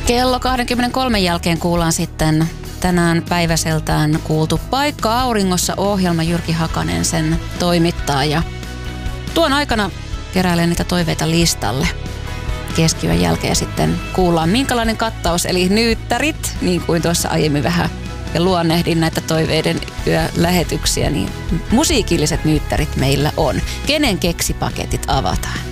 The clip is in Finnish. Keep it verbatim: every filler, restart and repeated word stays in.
Kello kaksikymmentäkolme jälkeen kuullaan sitten tänään päiväseltään kuultu Paikka auringossa -ohjelma. Jyrki Hakanen sen toimittaa ja tuon aikana keräilee niitä toiveita listalle. Keskiyön jälkeen sitten kuullaan minkälainen kattaus, eli nyyttärit, niin kuin tuossa aiemmin vähän ja luonnehdin näitä toiveiden yölähetyksiä, niin musiikilliset nyyttärit meillä on. Kenen keksipaketit avataan?